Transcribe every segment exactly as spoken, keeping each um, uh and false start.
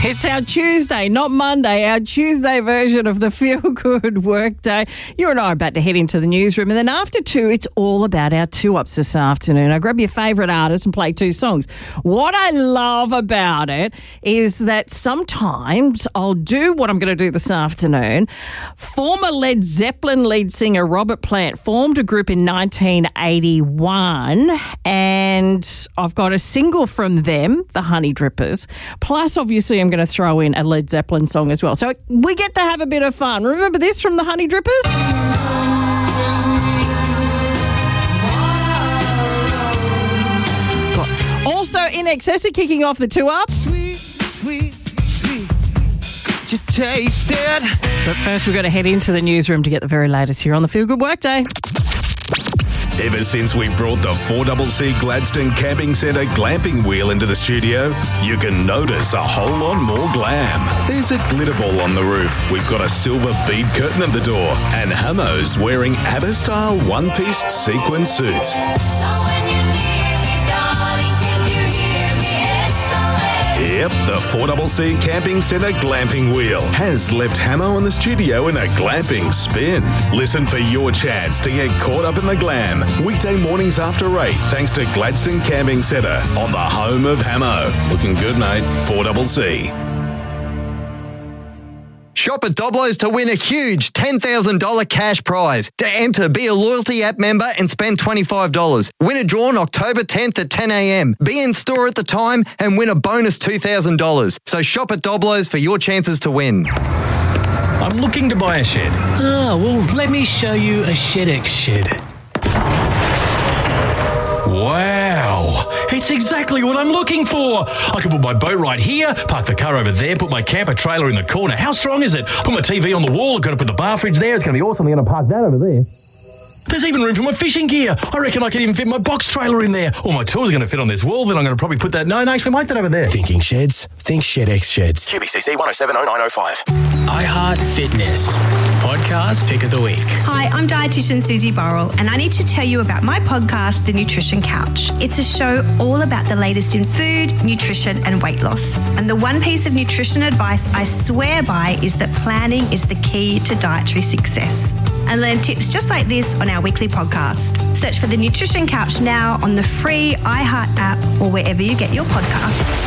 It's our Tuesday, not Monday, our Tuesday version of the Feel Good Workday. You and I are about to head into the newsroom, and then after two, it's all about our two-ups this afternoon. I grab your favourite artist and play two songs. What I love about it is that sometimes I'll do what I'm going to do this afternoon. Former Led Zeppelin lead singer Robert Plant formed a group in nineteen eighty-one, and I've got a single from them, the Honey Drippers, plus obviously I'm going to throw in a Led Zeppelin song as well. So we get to have a bit of fun. Remember this from the Honey Drippers? Also, In Excess are kicking off the two-ups. Sweet, sweet, sweet. Could you taste it? But first we've got to head into the newsroom to get the very latest here on the Feel Good Workday. Ever since we brought the four C C Gladstone Camping Centre glamping wheel into the studio, you can notice a whole lot more glam. There's a glitter ball on the roof, we've got a silver bead curtain at the door, and Hamo's wearing ABBA-style one-piece sequin suits. So when you're near me, darling, can you hear me? S O S. Yep, the four C C Camping Centre glamping wheel has left Hamo in the studio in a glamping spin. Listen for your chance to get caught up in the glam. Weekday mornings after eight, thanks to Gladstone Camping Centre on the home of Hamo. Looking good, mate. four C C. Shop at Doblo's to win a huge ten thousand dollars cash prize. To enter, be a loyalty app member and spend twenty-five dollars. Win a draw on October tenth at ten a.m. Be in store at the time and win a bonus two thousand dollars. So shop at Doblo's for your chances to win. I'm looking to buy a shed. Ah, well, let me show you a ShedX shed. Wow, it's exactly what I'm looking for. I can put my boat right here, park the car over there, put my camper trailer in the corner. How strong is it? Put my T V on the wall, I've got to put the bar fridge there. It's going to be awesome. I'm going to park that over there. There's even room for my fishing gear. I reckon I can even fit my box trailer in there. All my tools are going to fit on this wall, then I'm going to probably put that... No, no, actually, I might put that over there. Thinking sheds? Think ShedX Sheds. Q B C C one oh seven oh nine oh five. iHeart Fitness. Podcast Pick of the Week. Hi, I'm dietitian Susie Burrell, and I need to tell you about my podcast, The Nutrition Couch. It's a show all about the latest in food, nutrition, and weight loss. And the one piece of nutrition advice I swear by is that planning is the key to dietary success. And learn tips just like this on our weekly podcast. Search for The Nutrition Couch now on the free iHeart app or wherever you get your podcasts.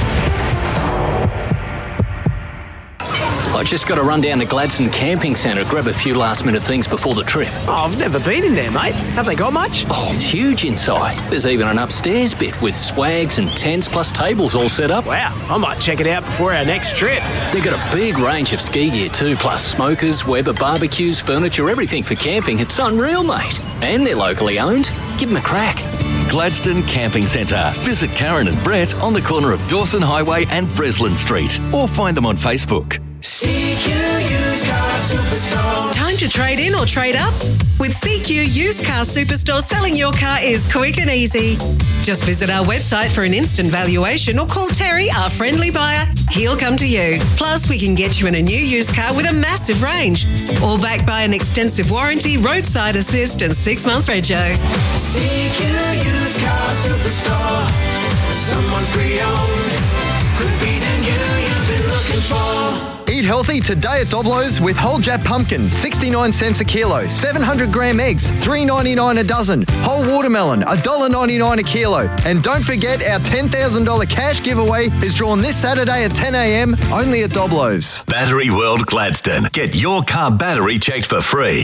I just got to run down to Gladstone Camping Centre, grab a few last-minute things before the trip. Oh, I've never been in there, mate. Have they got much? Oh, it's huge inside. There's even an upstairs bit with swags and tents plus tables all set up. Wow, I might check it out before our next trip. They've got a big range of ski gear too, plus smokers, Weber barbecues, furniture, everything for camping. It's unreal, mate. And they're locally owned. Give them a crack. Gladstone Camping Centre. Visit Karen and Brett on the corner of Dawson Highway and Breslin Street, or find them on Facebook. C Q Used Car Superstore. Time to trade in or trade up? With C Q Used Car Superstore, selling your car is quick and easy. Just visit our website for an instant valuation or call Terry, our friendly buyer. He'll come to you. Plus, we can get you in a new used car with a massive range. All backed by an extensive warranty, roadside assist and six months rego. C Q Used Car Superstore. Someone's pre-owned. Could be the new you've been looking for. Eat healthy today at Doblo's with whole Jap pumpkin, sixty-nine cents a kilo, seven hundred gram eggs, three ninety-nine a dozen, whole watermelon, one dollar ninety-nine a kilo. And don't forget our ten thousand dollars cash giveaway is drawn this Saturday at ten a.m. only at Doblo's. Battery World Gladstone. Get your car battery checked for free.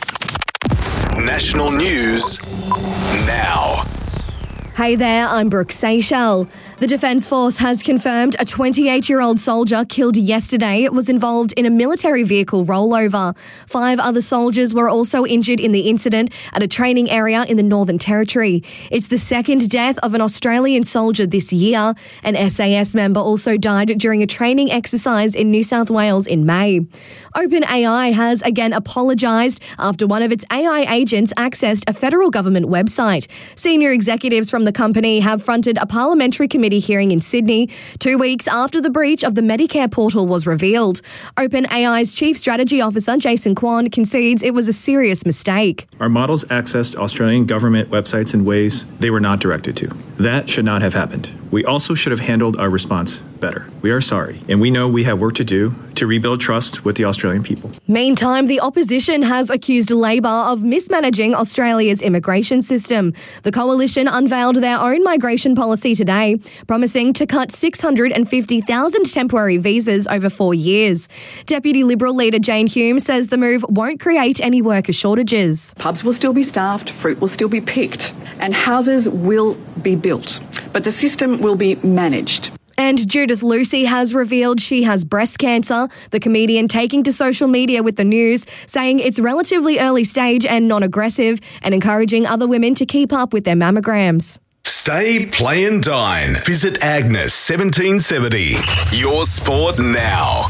National news now. Hey there, I'm Brooke Seychelles. The Defence Force has confirmed a twenty-eight-year-old soldier killed yesterday was involved in a military vehicle rollover. Five other soldiers were also injured in the incident at a training area in the Northern Territory. It's the second death of an Australian soldier this year. An S A S member also died during a training exercise in New South Wales in May. OpenAI has again apologised after one of its A I agents accessed a federal government website. Senior executives from the company have fronted a parliamentary committee hearing in Sydney two weeks after the breach of the Medicare portal was revealed. OpenAI's Chief Strategy Officer Jason Kwan concedes it was a serious mistake. Our models accessed Australian government websites in ways they were not directed to. That should not have happened. We also should have handled our response better. We are sorry, and we know we have work to do to rebuild trust with the Australian people. Meantime, the opposition has accused Labor of mismanaging Australia's immigration system. The coalition unveiled their own migration policy today, promising to cut six hundred fifty thousand temporary visas over four years. Deputy Liberal leader Jane Hume says the move won't create any worker shortages. Pubs will still be staffed, fruit will still be picked, and houses will be built. But the system will be managed. And Judith Lucy has revealed she has breast cancer, the comedian taking to social media with the news, saying it's relatively early stage and non-aggressive, and encouraging other women to keep up with their mammograms. Stay, play and dine. Visit Agnes seventeen seventy. Your sport now.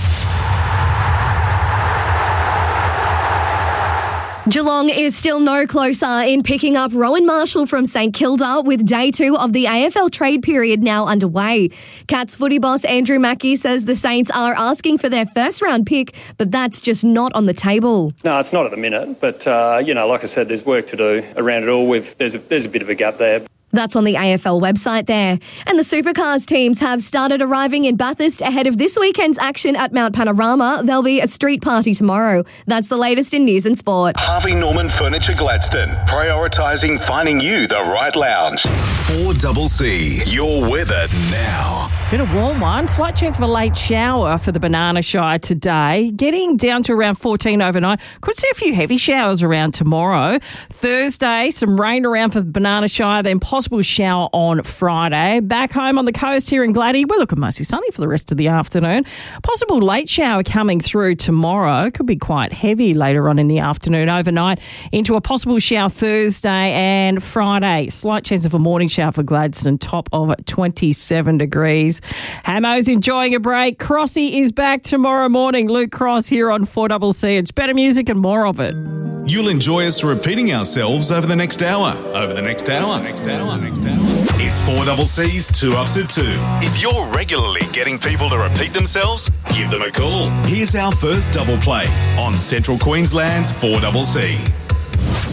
Geelong is still no closer in picking up Rowan Marshall from St Kilda, with day two of the A F L trade period now underway. Cats footy boss Andrew Mackie says the Saints are asking for their first round pick, but that's just not on the table. No, it's not at the minute, but uh, you know, like I said, there's work to do around it all. With there's a, there's a bit of a gap there. That's on the A F L website there. And the Supercars teams have started arriving in Bathurst ahead of this weekend's action at Mount Panorama. There'll be a street party tomorrow. That's the latest in news and sport. Harvey Norman Furniture Gladstone, prioritising finding you the right lounge. four C, your weather now. Been a warm one. Slight chance of a late shower for the Banana Shire today. Getting down to around fourteen overnight. Could see a few heavy showers around tomorrow. Thursday, some rain around for the Banana Shire, then possible shower on Friday. Back home on the coast here in Gladdy, we're looking mostly sunny for the rest of the afternoon. Possible late shower coming through tomorrow. Could be quite heavy later on in the afternoon, overnight, into a possible shower Thursday and Friday. Slight chance of a morning shower for Gladstone, top of twenty-seven degrees. Hamo's enjoying a break. Crossy is back tomorrow morning. Luke Cross here on four C C. It's better music and more of it. You'll enjoy us repeating ourselves over the next hour. Over the next hour. Next hour. Next hour. It's four C C's two ups at two. If you're regularly getting people to repeat themselves, give them a call. Here's our first double play on Central Queensland's four C C.